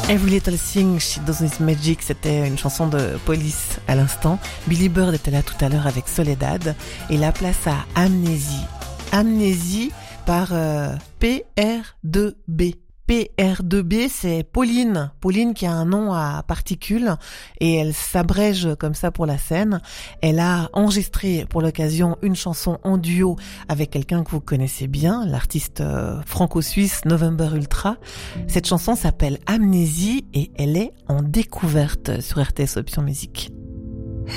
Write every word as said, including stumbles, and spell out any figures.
Every Little Thing She Does Is Magic, c'était une chanson de Police à l'instant. Billy Bird était là tout à l'heure avec Soledad. Et la place à Amnésie. Amnésie par euh, P R deux B. P R deux B, c'est Pauline. Pauline qui a un nom à particules et elle s'abrège comme ça pour la scène. Elle a enregistré pour l'occasion une chanson en duo avec quelqu'un que vous connaissez bien, l'artiste euh, franco-suisse November Ultra. Cette chanson s'appelle Amnésie et elle est en découverte sur R T S Option Musique.